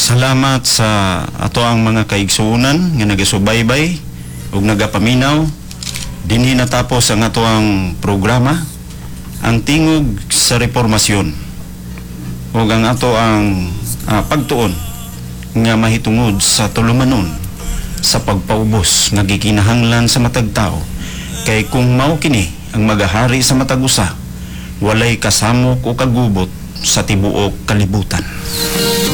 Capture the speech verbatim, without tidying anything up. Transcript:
Salamat sa ato ang mga kaigsuunan nga nagasubaybay ug nagapaminaw dinhi natapos ang ato ang programa ang tingog sa reformasyon ug ang ato ang ah, pagtuon nga mahitungod sa tulumanon sa pagpaubos nga gikinahanglan sa matag tao kay kung mao kini ang magahari sa matag usa walay kasamok o kagubot sa tibuok kalibutan.